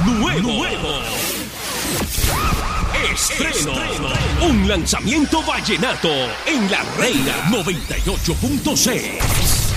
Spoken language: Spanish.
Nuevo. Estreno. Un lanzamiento vallenato en La Reina 98.6.